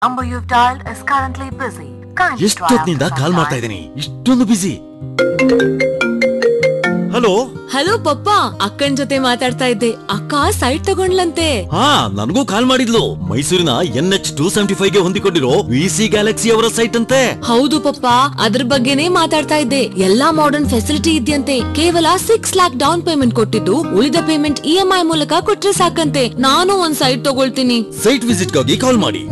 Number you've dialed is currently busy. Kindly try ಎಷ್ಟೊತ್ತಿನಿಂದ after call some ಮಾಡ್ತಾ time. ಇದ್ದೀನಿ, ಇಷ್ಟೊಂದು ಬಿಸಿ. Hello hello ಪಪ್ಪ, ಅಕ್ಕನ್ ಜೊತೆ ಮಾತಾಡ್ತಾ ಇದ್ದೆ. ಅಕ್ಕ ಸೈಟ್ ತಗೊಂಡ್ಲಂತೆ. ಹಾ, ನನಗೂ ಕಾಲ್ ಮಾಡಿದ್ಲು. ಮೈಸೂರಿನ NH275 ಗೆ ಹೊಂದಿಕೊಂಡಿರೋ VC ಗ್ಯಾಲಕ್ಸಿ ಅವರ ಸೈಟ್ ಅಂತೆ. ಹೌದು ಪಪ್ಪ, ಅದ್ರ ಬಗ್ಗೆನೇ ಮಾತಾಡ್ತಾ ಇದ್ದೆ. ಎಲ್ಲಾ ಮಾಡರ್ನ್ ಫೆಸಿಲಿಟಿ ಇದೆಯಂತೆ. ಕೇವಲ 6 lakhs ಡೌನ್ ಪೇಮೆಂಟ್ ಕೊಟ್ಟಿದ್ದು, ಉಳಿದ ಪೇಮೆಂಟ್ EMI ಮೂಲಕ ಕೊಟ್ರೆ ಸಾಕಂತೆ. ನಾನು ಒಂದ್ ಸೈಟ್ ತಗೊಳ್ತೀನಿ. ಸೈಟ್ ವಿಸಿಟ್ ಗಾಗಿ ಕಾಲ್ ಮಾಡಿ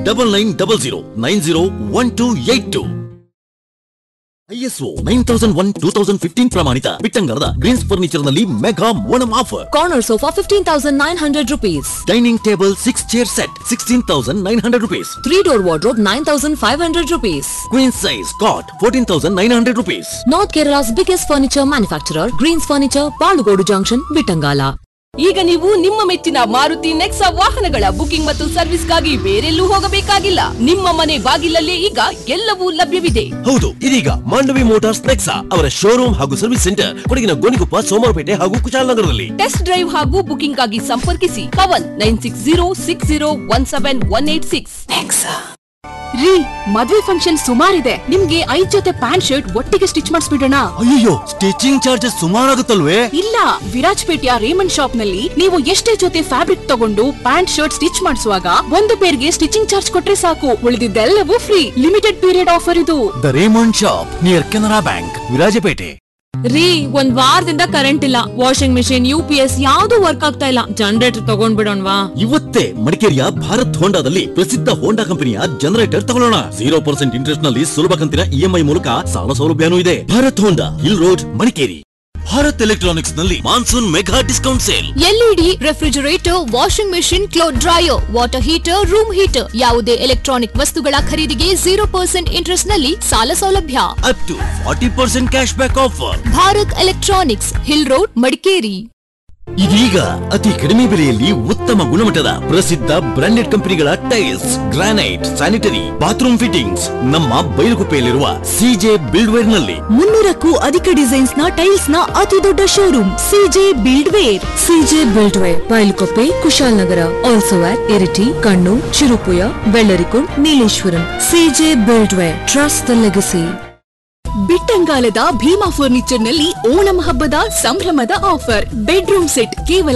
9900901282. ISO 9001:2015 ಪ್ರಮಾಣಿತ ಬಿಟ್ಟಂಗರದ ಗ್ರೀನ್ಸ್ ಫರ್ನಿಚರ್ ನಲ್ಲಿ mega Onam offer. Corner sofa 15,900 rupees. Dining table 6 chair set 16,900 rupees. 3-door wardrobe 9,500 rupees. Queen size ಕಾಟ್ 14,900 rupees. North Kerala's biggest furniture manufacturer, Greens Furniture, Balugodu Junction, Bittangala. ಈಗ ನೀವು ನಿಮ್ಮ ಮೆಚ್ಚಿನ ಮಾರುತಿ ನೆಕ್ಸಾ ವಾಹನಗಳ booking ಮತ್ತು ಸರ್ವಿಸ್ಗಾಗಿ ಬೇರೆಲ್ಲೂ ಹೋಗಬೇಕಾಗಿಲ್ಲ. ನಿಮ್ಮ ಮನೆ ಬಾಗಿಲಲ್ಲೇ ಈಗ ಎಲ್ಲವೂ ಲಭ್ಯವಿದೆ. ಹೌದು, ಇದೀಗ ಮಾಂಡವಿ ಮೋಟಾರ್ಸ್ ನೆಕ್ಸಾ ಅವರ ಶೋರೂಮ್ ಹಾಗೂ ಸರ್ವಿಸ್ ಸೆಂಟರ್ ಕೊಡಗಿನ ಗೋಣಿಕೊಪ್ಪ, ಸೋಮವಾರಪೇಟೆ ಹಾಗೂ ಕುಶಾಲನಗರದಲ್ಲಿ. ಟೆಸ್ಟ್ ಡ್ರೈವ್ ಹಾಗೂ ಬುಕಿಂಗ್ ಆಗಿ ಸಂಪರ್ಕಿಸಿ ಪವನ್ 9606017186. ರೀ, ಮದ್ವೆ ಫಂಕ್ಷನ್ ಸುಮಾರಿದೆ. ನಿಮ್ಗೆ 5 ಜೊತೆ ಪ್ಯಾಂಟ್ ಶರ್ಟ್ ಒಟ್ಟಿಗೆ ಸ್ಟಿಚ್ ಮಾಡಿಸ್ಬಿಡೋಣ. ಅಯ್ಯೋ, ಸ್ಟಿಚಿಂಗ್ ಚಾರ್ಜಸ್ ಸುಮಾರಾಗುತ್ತಲ್ವೇ? ಇಲ್ಲ, ವಿರಾಜ್ಪೇಟೆಯ ರೇಮಂಡ್ ಶಾಪ್ ನಲ್ಲಿ ನೀವು ಎಷ್ಟೇ ಜೊತೆ ಫ್ಯಾಬ್ರಿಕ್ ತಗೊಂಡು ಪ್ಯಾಂಟ್ ಶರ್ಟ್ ಸ್ಟಿಚ್ ಮಾಡಿಸುವಾಗ ಒಂದು ಪೇರ್ಗೆ ಸ್ಟಿಚಿಂಗ್ ಚಾರ್ಜ್ ಕೊಟ್ರೆ ಸಾಕು, ಉಳಿದಿದ್ದೆಲ್ಲವೂ ಫ್ರೀ. ಲಿಮಿಟೆಡ್ ಪೀರಿಯಡ್ ಆಫರ್ ಇದು. The Raymond shop near Canara bank, Virajpet. ರೀ, ಒಂದ್ ವಾರದಿಂದ ಕರೆಂಟ್ ಇಲ್ಲ. ವಾಷಿಂಗ್ ಮಿಷಿನ್, UPS ಯಾವ್ದು ವರ್ಕ್ ಆಗ್ತಾ ಇಲ್ಲ. ಜನರೇಟರ್ ತಗೊಂಡ್ಬಿಡೋಣವಾ? ಇವತ್ತೇ ಮಡಿಕೇರಿಯ ಭಾರತ್ ಹೋಂಡಾದಲ್ಲಿ ಪ್ರಸಿದ್ಧ ಹೋಂಡಾ ಕಂಪನಿಯ ಜನರೇಟರ್ ತಗೊಳ್ಳೋಣ. 0% ಇಂಟ್ರೆಸ್ಟ್ ನಲ್ಲಿ ಸುಲಭ ಕಂತಿನ EMI ಮೂಲಕ ಸಾಲ ಸೌಲಭ್ಯನೂ ಇದೆ. ಭಾರತ್ ಹೋಂಡಾ, hill road, Madikeri. Bharat electronics ನಲ್ಲಿ monsoon mega discount sale. LED, refrigerator, washing machine, cloth dryer, water heater, room heater ಯಾವುದೇ ಎಲೆಕ್ಟ್ರಾನಿಕ್ ವಸ್ತುಗಳ ಖರೀದಿಗೆ 0% ಇಂಟ್ರೆಸ್ಟ್ ನಲ್ಲಿ ಸಾಲ ಸೌಲಭ್ಯ. Up to 40% cash back offer. Bharat electronics, hill road, Madikeri. ಇದೀಗ ಅತಿ ಕಡಿಮೆ ಬೆಲೆಯಲ್ಲಿ ಉತ್ತಮ ಗುಣಮಟ್ಟದ ಪ್ರಸಿದ್ಧ ಬ್ರಾಂಡೆಡ್ ಕಂಪನಿಗಳ tiles, granite, sanitary, bathroom fittings ನಮ್ಮ ಬೈಲುಗುಪ್ಪೆಯಲ್ಲಿರುವ CJ ಬಿಲ್ಡ್ವೇರ್ ನಲ್ಲಿ. 300ಕ್ಕೂ ಅಧಿಕ ಡಿಸೈನ್ಸ್ ನ ಟೈಲ್ಸ್ ನ ಅತಿ ದೊಡ್ಡ showroom CJ ಬಿಲ್ಡ್ವೇರ್. CJ Buildware, Bylakuppe, Kushalnagar. Also at Iritty, Kannur, Cherupuzha, Vellarikundu, Nileshwaram. CJ Buildware, trust the legacy. ಬಿಟ್ಟಂಗಾಲದ Bima furniture ನಲ್ಲಿ ಓಣಂ ಹಬ್ಬದ ಸಂಭ್ರಮದ ಆಫರ್. ಬೆಡ್ರೂಮ್ ಸೆಟ್ ಕೇವಲ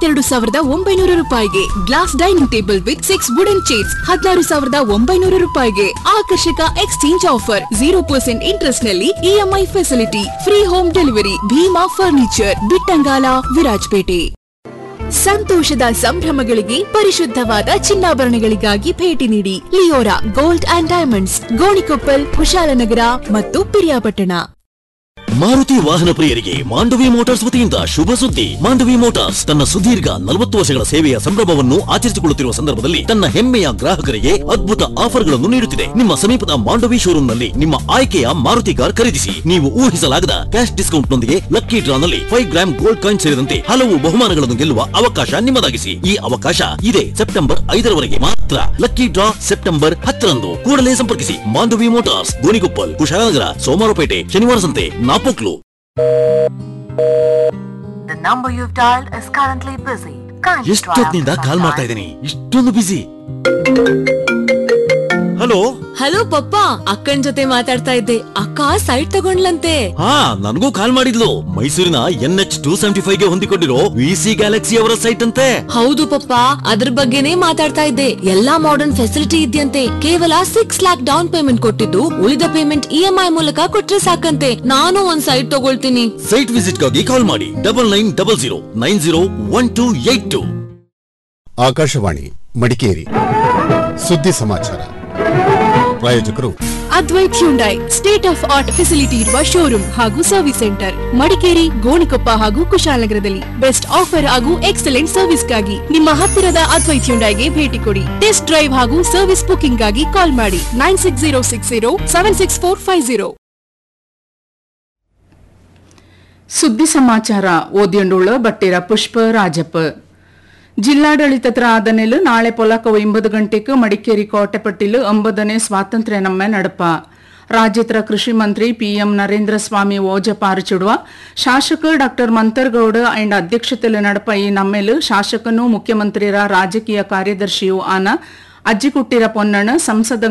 22,900 ರೂಪಾಯಿಗೆ. Glass dining table with 6 wooden chairs 16,900 ರೂಪಾಯಿಗೆ. ಆಕರ್ಷಕ ಎಕ್ಸ್ಚೇಂಜ್ ಆಫರ್. 0% ಇಂಟ್ರೆಸ್ಟ್ ನಲ್ಲಿ EMI facility. Free home delivery. Bima furniture, Bittangala, Virajpet. ಸಂತೋಷದ ಸಂಭ್ರಮಗಳಿಗೆ ಪರಿಶುದ್ಧವಾದ ಚಿನ್ನಾಭರಣಗಳಿಗಾಗಿ ಭೇಟಿ ನೀಡಿ. Leora gold and diamonds, Gonikoppal, Kushalnagar ಮತ್ತು ಪಿರಿಯಾಪಟ್ಟಣ. ಮಾರುತಿ ವಾಹನ ಪ್ರಿಯರಿಗೆ ಮಾಂಡವಿ ಮೋಟಾರ್ಸ್ ವತಿಯಿಂದ ಶುಭ ಸುದ್ದಿ. ಮಾಂಡವಿ ಮೋಟಾರ್ಸ್ ತನ್ನ ಸುದೀರ್ಘ 40 ವರ್ಷಗಳ ಸೇವೆಯ ಸಂಭ್ರಮವನ್ನು ಆಚರಿಸಿಕೊಳ್ಳುತ್ತಿರುವ ಸಂದರ್ಭದಲ್ಲಿ ತನ್ನ ಹೆಮ್ಮೆಯ ಗ್ರಾಹಕರಿಗೆ ಅದ್ಭುತ ಆಫರ್ಗಳನ್ನು ನೀಡುತ್ತಿದೆ. ನಿಮ್ಮ ಸಮೀಪದ ಮಾಂಡವಿ ಶೋರೂಮ್ ನಲ್ಲಿ ನಿಮ್ಮ ಆಯ್ಕೆಯ ಮಾರುತಿ ಕಾರ್ ಖರೀದಿಸಿ. ನೀವು ಊಹಿಸಲಾಗದ ಕ್ಯಾಶ್ ಡಿಸ್ಕೌಂಟ್ ನೊಂದಿಗೆ ಲಕ್ಕಿ ಡ್ರಾ ನಲ್ಲಿ 5 ಗ್ರಾಮ್ ಗೋಲ್ಡ್ ಕಾಯಿನ್ ಸೇರಿದಂತೆ ಹಲವು ಬಹುಮಾನಗಳನ್ನು ಗೆಲ್ಲುವ ಅವಕಾಶ ನಿಮ್ಮದಾಗಿಸಿ. ಈ ಅವಕಾಶ ಇದೆ ಸೆಪ್ಟೆಂಬರ್ 5ರವರೆಗೆ ಮಾತ್ರ. Lucky draw September 10ರಂದು. ಕೂಡಲೇ ಸಂಪರ್ಕಿಸಿ ಮಾಂಡವಿ ಮೋಟಾರ್ಸ್, ಗೋಣಿಕೊಪ್ಪಲ್, ಕುಶಾಲನಗರ, ಸೋಮವಾರಪೇಟೆ, ಶನಿವಾರ ಸಂತೆ, Napoklu. The number you've dialed is currently busy. Kindly try ಎಷ್ಟೊತ್ತಿನಿಂದ after call some ಮಾಡ್ತಾ time. ಇದ್ದೀನಿ, ಇಷ್ಟೊಂದು ಬಿಸಿ. ಹಲೋ ಹಲೋ ಪಪ್ಪ, ಅಕ್ಕನ್ ಜೊತೆ ಮಾತಾಡ್ತಾ ಇದ್ದೆ. ಅಕ್ಕ ಸೈಟ್ ತಗೊಂಡ್ಲಂತೆ. ಹಾ, ನನಗೂ ಕಾಲ್ ಮಾಡಿದ್ಲು. ಮೈಸೂರಿನ NH275 ಗೆ ಹೊಂದಿಕೊಂಡಿರೋ VC ಗ್ಯಾಲಕ್ಸಿ ಅವರ ಸೈಟ್ ಅಂತೆ. ಹೌದು ಪಪ್ಪ, ಅದ್ರ ಬಗ್ಗೆನೇ ಮಾತಾಡ್ತಾ ಇದ್ದೆ. ಎಲ್ಲಾ ಮಾಡರ್ನ್ ಫೆಸಿಲಿಟಿ ಇದೆಯಂತೆ. ಕೇವಲ 6 lakhs ಡೌನ್ ಪೇಮೆಂಟ್ ಕೊಟ್ಟಿದ್ದು, ಉಳಿದ ಪೇಮೆಂಟ್ EMI ಮೂಲಕ ಕೊಟ್ರೆ ಸಾಕಂತೆ. ನಾನು ಒಂದ್ ಸೈಟ್ ತಗೊಳ್ತೀನಿ. ಸೈಟ್ ವಿಸಿಟ್ ಗಾಗಿ ಕಾಲ್ ಮಾಡಿ 9900901282. ಆಕಾಶವಾಣಿ ಮಡಿಕೇರಿ ಸುದ್ದಿ ಸಮಾಚಾರ. ಪ್ರಾಯೋಜಕರು Advait Hyundai, state of art facility ಇರುವ ಶೋರೂಮ್ ಹಾಗೂ ಸರ್ವಿಸ್ ಸೆಂಟರ್, ಮಡಿಕೇರಿ, ಗೋಣಿಕೊಪ್ಪ ಹಾಗೂ ಕುಶಾಲನಗರದಲ್ಲಿ. ಬೆಸ್ಟ್ ಆಫರ್ ಹಾಗೂ ಎಕ್ಸಲೆಂಟ್ ಸರ್ವಿಸ್ಗಾಗಿ ನಿಮ್ಮ ಹತ್ತಿರದ ಅದ್ವೈತ್ ಹ್ಯುಂಡೈಗೆ ಭೇಟಿ ಕೊಡಿ. ಟೆಸ್ಟ್ ಡ್ರೈವ್ ಹಾಗೂ ಸರ್ವಿಸ್ ಬುಕಿಂಗ್ ಗಾಗಿ ಕಾಲ್ ಮಾಡಿ 9606076450. ಸುದ್ದಿ ಸಮಾಚಾರ ಓದಿಯೊಂಡುಳ್ಳ ಬಟ್ಟೆರ ಪುಷ್ಪ ರಾಜಪ್ಪ. ಜಿಲ್ಲಾಡಳಿತದ ಆದನೆಲು ನಾಳೆ ಪೊಲಕ 9 ಗಂಟೆಗೆ ಮಡಿಕೇರಿ ಕೋಟೆಪಟ್ಟಿಲು 9ನೇ ಸ್ವಾತಂತ್ರ್ಯ ನಮ್ಮೆ ನಡಪ. ರಾಜ್ಯದ ಕೃಷಿ ಮಂತ್ರಿ PM ನರೇಂದ್ರ ಸ್ವಾಮಿ ಓಜಪಾರಿಚಿಡುವ ಶಾಸಕ ಡಾಕ್ಟರ್ ಮಂತರ್ಗೌಡ ಅಂಡ್ ಅಧ್ಯಕ್ಷತೆಯಲ್ಲಿ ನಡಪ ಈ ನಮ್ಮೆಲು ಶಾಸಕನು ಮುಖ್ಯಮಂತ್ರಿರ ರಾಜಕೀಯ ಕಾರ್ಯದರ್ಶಿಯೂ ಆನ ಅಜ್ಜಿಕುಟ್ಟಿರ ಪೊನ್ನಣ ಸಂಸದ